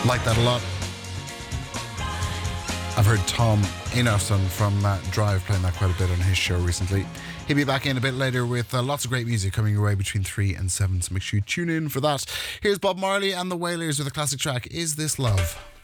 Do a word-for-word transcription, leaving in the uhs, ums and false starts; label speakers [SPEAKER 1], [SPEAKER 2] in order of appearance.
[SPEAKER 1] Like that a lot. I've heard Tom Einarsson from uh, Drive playing that quite a bit on his show recently. He'll be back in a bit later with uh, lots of great music coming your way between three and seven, so make sure you tune in for that. Here's Bob Marley and the Wailers with a classic track, Is This Love?